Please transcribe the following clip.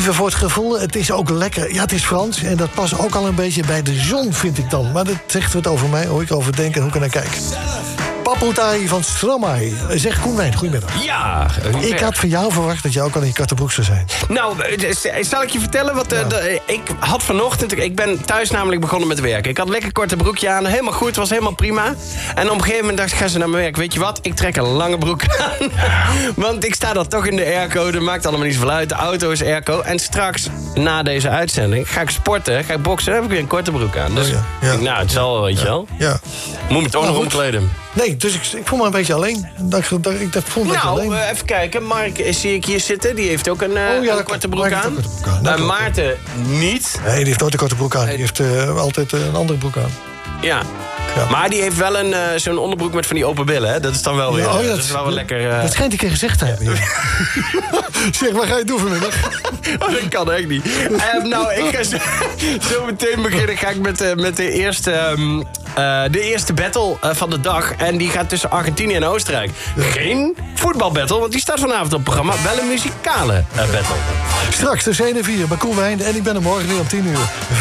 Even voor het gevoel, het is ook lekker. Ja, het is Frans en dat past ook al een beetje bij de zon, vind ik dan. Maar dat zegt wat over mij, hoe ik over denk en hoe ik er naar kijk. Papoetai van Stromae. Zeg Koen Wijn, goedemiddag. Ja. Ik had van jou verwacht dat je ook al in je korte broek zou zijn. Nou, zal ik je vertellen wat... ik had vanochtend... Ik ben thuis namelijk begonnen met werken. Ik had een lekker korte broekje aan. Helemaal goed, was helemaal prima. En op een gegeven moment dacht ik, ga ze naar mijn werk. Weet je wat? Ik trek een lange broek aan. Want ik sta dan toch in de airco. Dat maakt allemaal niet zoveel uit. De auto is airco. En straks, na deze uitzending, ga ik sporten. Ga ik boksen. Dan heb ik weer een korte broek aan. Dus nou, het zal wel, weet je wel. Ja. Moet me toch nog omkleden. Nee, dus ik voel me een beetje alleen. Ik vond het alleen. Even kijken. Mark zie ik hier zitten. Die heeft ook een korte broek aan. Maarten niet. Nee, die heeft nooit een korte broek aan. Die heeft altijd een andere broek aan. Ja. Maar die heeft wel zo'n onderbroek met van die open billen. Hè? Dat is dan wel weer, dat is wel lekker... Dat schijnt een keer gezegd te hebben. Zeg, wat ga je doen vanmiddag? Dat kan echt niet. Ik ga zo meteen beginnen. Ga ik met de eerste battle van de dag. En die gaat tussen Argentinië en Oostenrijk. Geen voetbalbattle, want die staat vanavond op het programma. Wel een muzikale battle. Straks tussen 1 en 4 bij Koen Wijn. En ik ben er morgen weer om 10 uur.